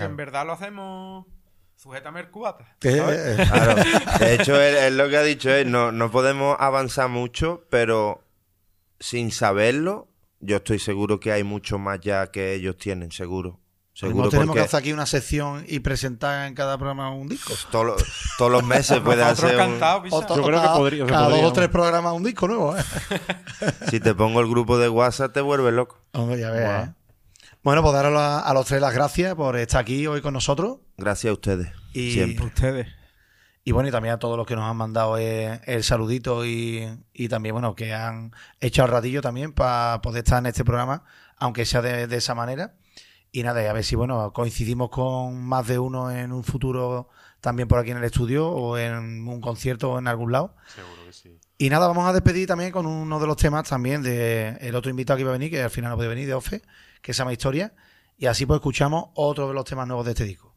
En verdad lo hacemos... Sujétame el cubata. Claro. De hecho, él lo que ha dicho es, no podemos avanzar mucho, pero sin saberlo, yo estoy seguro que hay mucho más ya que ellos tienen, seguro. No tenemos que hacer aquí una sección y presentar en cada programa un disco. Todos los meses puede hacer Yo creo que podría. Cada 2 o 3 programas un disco nuevo, ¿eh? Si te pongo el grupo de WhatsApp te vuelves loco. Hombre, ya ves, ¿eh? Bueno, pues dar a los 3 las gracias por estar aquí hoy con nosotros. Gracias a ustedes. Y siempre. Ustedes. Y bueno, y también a todos los que nos han mandado el saludito y también, bueno, que han echado el ratillo también para poder estar en este programa, aunque sea de esa manera. Y nada, y a ver si, bueno, coincidimos con más de uno en un futuro también por aquí en el estudio o en un concierto o en algún lado. Seguro que sí. Y nada, vamos a despedir también con uno de los temas también de el otro invitado que iba a venir, que al final no puede venir, de Ofe, que se llama Historia. Y así pues escuchamos otro de los temas nuevos de este disco.